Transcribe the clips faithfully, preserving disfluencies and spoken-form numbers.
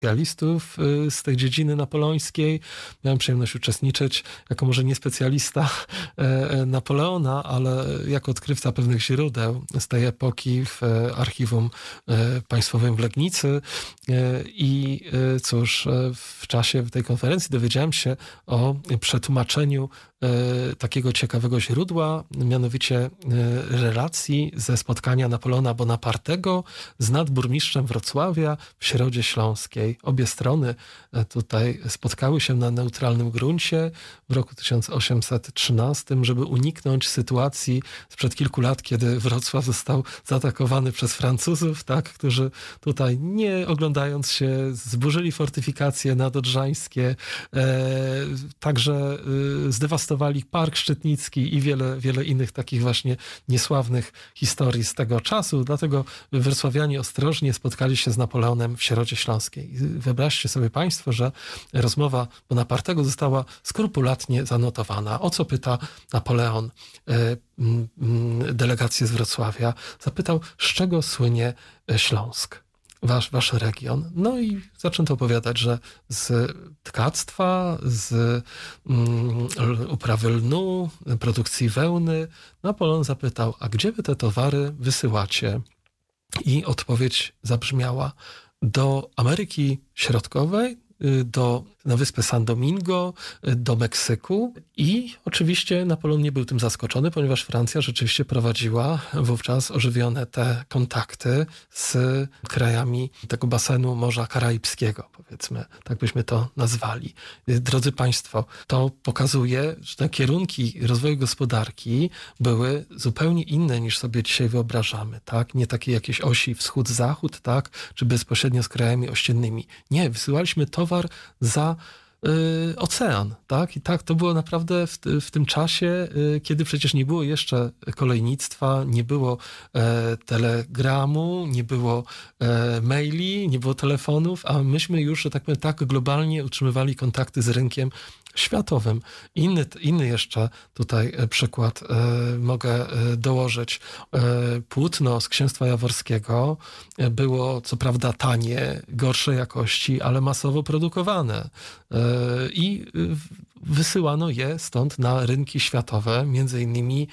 specjalistów z tej dziedziny napoleońskiej. Miałem przyjemność uczestniczyć jako może nie specjalista Napoleona, ale jako odkrywca pewnych źródeł z tej epoki w Archiwum Państwowym w Legnicy. I cóż, w czasie tej konferencji dowiedziałem się o przetłumaczeniu takiego ciekawego źródła, mianowicie relacji ze spotkania Napoleona Bonapartego z nadburmistrzem Wrocławia w Środzie Śląskiej. Obie strony tutaj spotkały się na neutralnym gruncie w roku tysiąc osiemset trzynastym, żeby uniknąć sytuacji sprzed kilku lat, kiedy Wrocław został zaatakowany przez Francuzów, tak, którzy tutaj nie oglądając się zburzyli fortyfikacje nadodrzańskie, e, także e, zdewastowali Park Szczytnicki i wiele, wiele innych takich właśnie niesławnych historii z tego czasu. Dlatego wrocławianie ostrożnie spotkali się z Napoleonem w Środzie Śląskiej. Wyobraźcie sobie państwo, że rozmowa Bonapartego została skrupulatnie zanotowana. O co pyta Napoleon e, delegację z Wrocławia? Zapytał, z czego słynie Śląsk? Wasz, wasz region. No i zaczęto opowiadać, że z tkactwa, z um, uprawy lnu, produkcji wełny. Napoleon zapytał, a gdzie wy te towary wysyłacie? I odpowiedź zabrzmiała, do Ameryki Środkowej, do, na wyspę San Domingo, do Meksyku i oczywiście Napoleon nie był tym zaskoczony, ponieważ Francja rzeczywiście prowadziła wówczas ożywione te kontakty z krajami tego basenu Morza Karaibskiego, powiedzmy, tak byśmy to nazwali. Drodzy Państwo, to pokazuje, że te kierunki rozwoju gospodarki były zupełnie inne niż sobie dzisiaj wyobrażamy, tak? Nie takie jakieś osi wschód-zachód, tak? Czy bezpośrednio z krajami ościennymi. Nie, wysyłaliśmy towar za y, ocean, tak? I tak to było naprawdę w, w tym czasie, y, kiedy przecież nie było jeszcze kolejnictwa, nie było e, telegramu, nie było e, maili, nie było telefonów, a myśmy już, że tak powiem, tak globalnie utrzymywali kontakty z rynkiem światowym. Inny, inny jeszcze tutaj przykład e, mogę dołożyć. E, płótno z Księstwa Jaworskiego było co prawda tanie, gorszej jakości, ale masowo produkowane. E, I wysyłano je stąd na rynki światowe, między innymi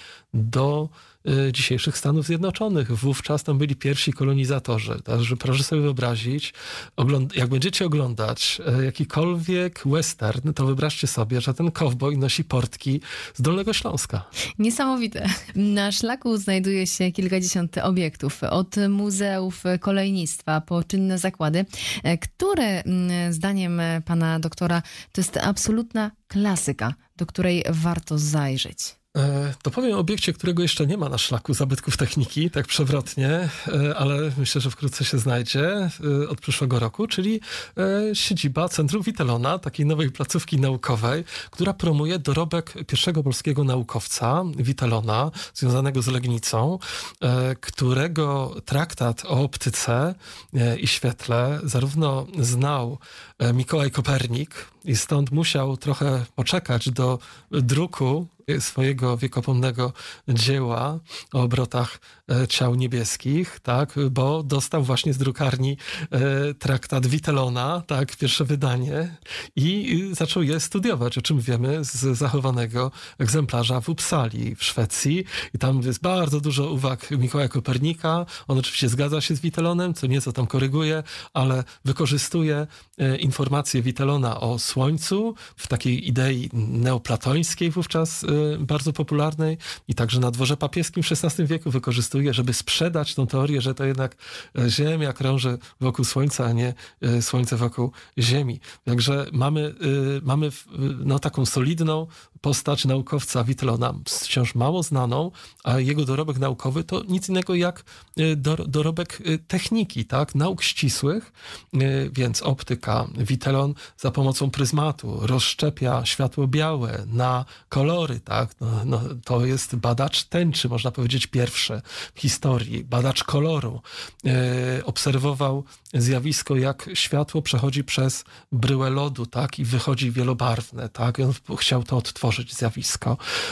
do dzisiejszych Stanów Zjednoczonych. Wówczas tam byli pierwsi kolonizatorzy. Także proszę sobie wyobrazić, ogląd- jak będziecie oglądać jakikolwiek western, to wyobraźcie sobie, że ten cowboy nosi portki z Dolnego Śląska. Niesamowite. Na szlaku znajduje się kilkadziesiąt obiektów, od muzeów kolejnictwa po czynne zakłady, które zdaniem pana doktora to jest absolutna klasyka, do której warto zajrzeć. To powiem o obiekcie, którego jeszcze nie ma na szlaku zabytków techniki, tak przewrotnie, ale myślę, że wkrótce się znajdzie od przyszłego roku, czyli siedziba Centrum Witellona, takiej nowej placówki naukowej, która promuje dorobek pierwszego polskiego naukowca, Witellona, związanego z Legnicą, którego traktat o optyce i świetle zarówno znał Mikołaj Kopernik i stąd musiał trochę poczekać do druku swojego wiekopomnego dzieła o obrotach ciał niebieskich, tak, bo dostał właśnie z drukarni e, traktat Witellona, tak, pierwsze wydanie i zaczął je studiować, o czym wiemy z zachowanego egzemplarza w Uppsali w Szwecji i tam jest bardzo dużo uwag Mikołaja Kopernika. On oczywiście zgadza się z Witellonem, co nieco tam koryguje, ale wykorzystuje e, informacje Witellona o Słońcu w takiej idei neoplatońskiej wówczas e, bardzo popularnej i także na dworze papieskim w szesnastym wieku wykorzystuje, żeby sprzedać tą teorię, że to jednak Ziemia krąży wokół Słońca, a nie Słońce wokół Ziemi. Także mamy, mamy no, taką solidną postać naukowca Witellona, wciąż mało znaną, a jego dorobek naukowy to nic innego jak dorobek techniki, tak? Nauk ścisłych, więc optyka. Witellon za pomocą pryzmatu rozszczepia światło białe na kolory, tak? No, no, to jest badacz tęczy, można powiedzieć, pierwszy w historii, badacz koloru. E, obserwował zjawisko, jak światło przechodzi przez bryłę lodu, tak? I wychodzi wielobarwne, tak? I on chciał to odtworzyć zjawisko.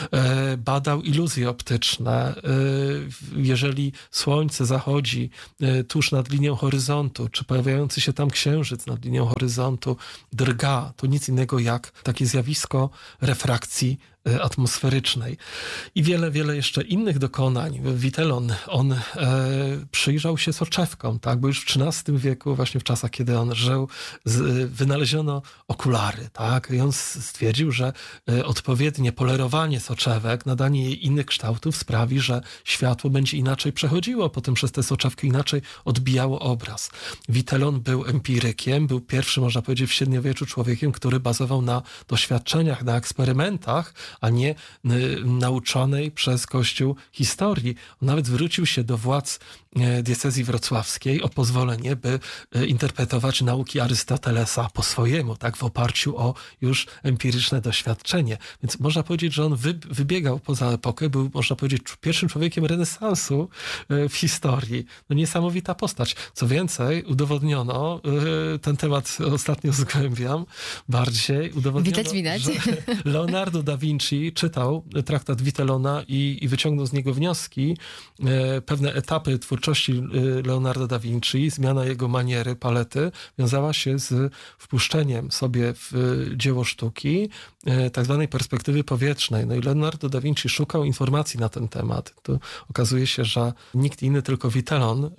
E, badał iluzje optyczne. E, jeżeli słońce zachodzi e, tuż nad linią horyzontu, czy pojawiający się tam księżyc nad linią horyzontu drga, to nic innego jak takie zjawisko refrakcji atmosferycznej. I wiele, wiele jeszcze innych dokonań. Vitellon, on e, przyjrzał się soczewkom, tak? Bo już w trzynastym wieku, właśnie w czasach, kiedy on żył, z, wynaleziono okulary, tak? I on stwierdził, że e, odpowiednie polerowanie soczewek, nadanie jej innych kształtów sprawi, że światło będzie inaczej przechodziło, potem przez te soczewki inaczej odbijało obraz. Vitellon był empirykiem, był pierwszym, można powiedzieć, w średniowieczu człowiekiem, który bazował na doświadczeniach, na eksperymentach, a nie y, nauczonej przez Kościół historii. On nawet zwrócił się do władz y, diecezji wrocławskiej o pozwolenie, by y, interpretować nauki Arystotelesa po swojemu, tak, w oparciu o już empiryczne doświadczenie. Więc można powiedzieć, że on wy, wybiegał poza epokę, był, można powiedzieć, pierwszym człowiekiem renesansu y, w historii. No niesamowita postać. Co więcej, udowodniono, y, ten temat ostatnio zgłębiam bardziej, udowodniono, widać, widać. że Leonardo da Vinci czytał traktat Vitellona i, i wyciągnął z niego wnioski, e, pewne etapy twórczości Leonardo da Vinci, zmiana jego maniery, palety, wiązała się z wpuszczeniem sobie w dzieło sztuki e, tak zwanej perspektywy powietrznej. No i Leonardo da Vinci szukał informacji na ten temat. To okazuje się, że nikt inny, tylko Vitellon e,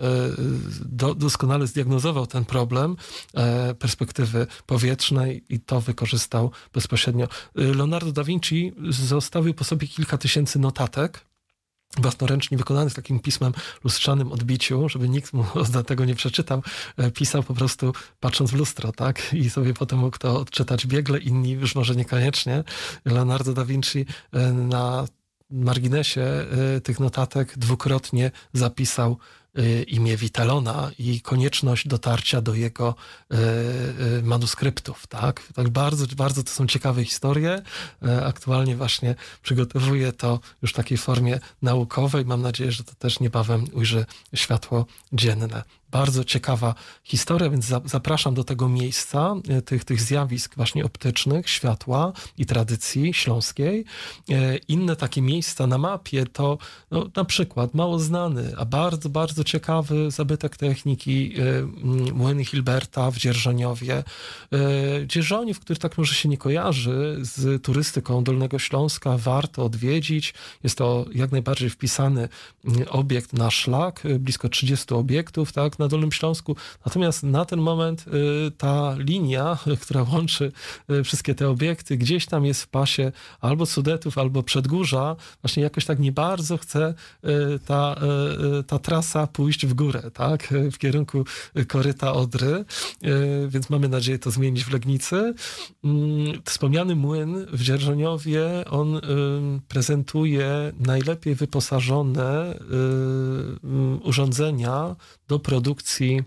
do, doskonale zdiagnozował ten problem e, perspektywy powietrznej i to wykorzystał bezpośrednio. Leonardo da Vinci zostawił po sobie kilka tysięcy notatek, własnoręcznie wykonanych z takim pismem lustrzanym odbiciu, żeby nikt mu tego nie przeczytał. Pisał po prostu patrząc w lustro, tak? I sobie potem mógł to odczytać biegle, inni już może niekoniecznie. Leonardo da Vinci na marginesie tych notatek dwukrotnie zapisał imię Vitellona i konieczność dotarcia do jego y, y, manuskryptów, tak? Tak bardzo, bardzo to są ciekawe historie. Aktualnie właśnie przygotowuję to już w takiej formie naukowej. Mam nadzieję, że to też niebawem ujrzy światło dzienne. Bardzo ciekawa historia, więc zapraszam do tego miejsca, tych, tych zjawisk właśnie optycznych, światła i tradycji śląskiej. Inne takie miejsca na mapie to no, na przykład mało znany, a bardzo, bardzo ciekawy zabytek techniki młyny Hilberta w Dzierżoniowie. Dzierżoniów, który tak może się nie kojarzy z turystyką Dolnego Śląska, warto odwiedzić. Jest to jak najbardziej wpisany obiekt na szlak, blisko trzydziestu obiektów, tak, na Dolnym Śląsku. Natomiast na ten moment y, ta linia, która łączy y, wszystkie te obiekty, gdzieś tam jest w pasie albo Sudetów, albo Przedgórza. Właśnie jakoś tak nie bardzo chce y, ta, y, ta trasa pójść w górę, tak? W kierunku koryta Odry. Y, więc mamy nadzieję to zmienić w Legnicy. Y, wspomniany młyn w Dzierżoniowie, on y, prezentuje najlepiej wyposażone y, y, urządzenia do produkcji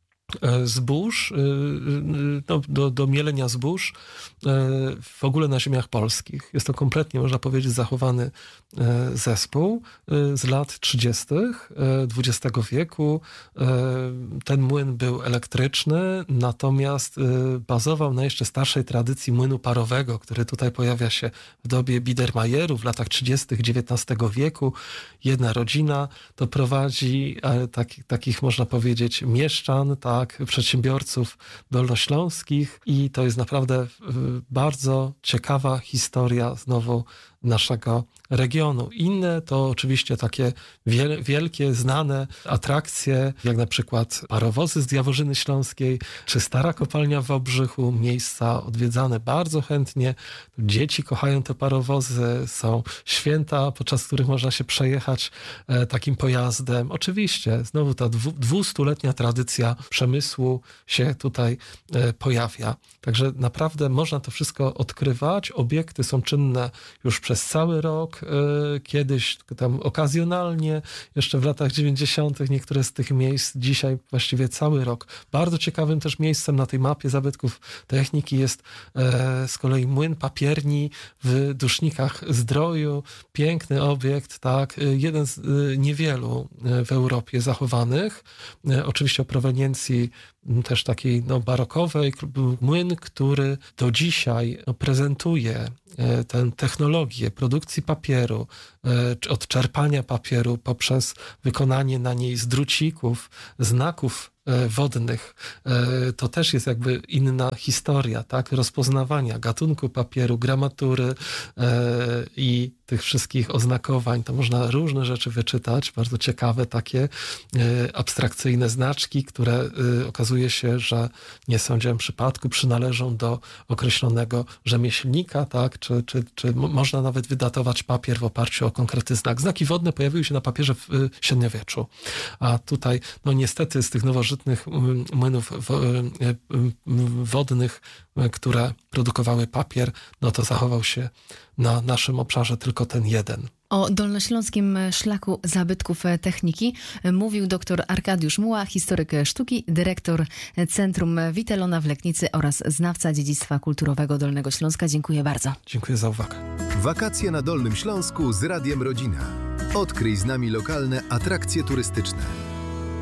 zbóż, no, do, do mielenia zbóż w ogóle na ziemiach polskich. Jest to kompletnie, można powiedzieć, zachowany zespół z lat trzydziestych dwudziestego wieku. Ten młyn był elektryczny, natomiast bazował na jeszcze starszej tradycji młynu parowego, który tutaj pojawia się w dobie Biedermajerów w latach trzydziestych dziewiętnastego wieku. Jedna rodzina to prowadzi tak, takich, można powiedzieć, mieszczan, tak, przedsiębiorców dolnośląskich i to jest naprawdę bardzo ciekawa historia znowu naszego regionu. Inne to oczywiście takie wielkie, znane atrakcje, jak na przykład parowozy z Jaworzyny Śląskiej, czy Stara Kopalnia w Wałbrzychu, miejsca odwiedzane bardzo chętnie. Dzieci kochają te parowozy, są święta, podczas których można się przejechać e, takim pojazdem. Oczywiście, znowu ta dwu, dwustuletnia tradycja przemysłu się tutaj e, pojawia. Także naprawdę można to wszystko odkrywać. Obiekty są czynne już przez przez cały rok, kiedyś tam okazjonalnie, jeszcze w latach dziewięćdziesiątych niektóre z tych miejsc, dzisiaj właściwie cały rok. Bardzo ciekawym też miejscem na tej mapie zabytków techniki jest z kolei młyn papierni w Dusznikach Zdroju. Piękny obiekt, tak, jeden z niewielu w Europie zachowanych, oczywiście o proweniencji też takiej no, barokowej, młyn, który do dzisiaj prezentuje tę technologię produkcji papieru, od czerpania papieru poprzez wykonanie na niej z drucików, znaków wodnych. To też jest jakby inna historia, tak? Rozpoznawania gatunku papieru, gramatury i tych wszystkich oznakowań. To można różne rzeczy wyczytać, bardzo ciekawe takie abstrakcyjne znaczki, które okazuje się, że nie są dziełem przypadku, przynależą do określonego rzemieślnika, tak? Czy, czy, czy można nawet wydatować papier w oparciu o konkretny znak. Znaki wodne pojawiły się na papierze w średniowieczu, a tutaj no niestety z tych nowożytnych młynów wodnych, które produkowały papier, no to zachował się na naszym obszarze tylko ten jeden. O Dolnośląskim Szlaku Zabytków Techniki mówił dr Arkadiusz Muła, historyk sztuki, dyrektor Centrum Witelona w Legnicy oraz znawca dziedzictwa kulturowego Dolnego Śląska. Dziękuję bardzo. Dziękuję za uwagę. Wakacje na Dolnym Śląsku z Radiem Rodzina. Odkryj z nami lokalne atrakcje turystyczne.